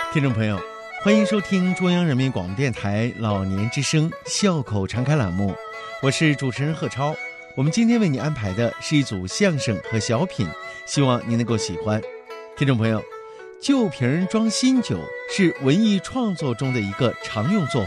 听众朋友，欢迎收听中央人民广播电台老年之声笑口常开栏目，我是主持人贺超。我们今天为你安排的是一组相声和小品，希望您能够喜欢。听众朋友，旧瓶装新酒是文艺创作中的一个常用做法。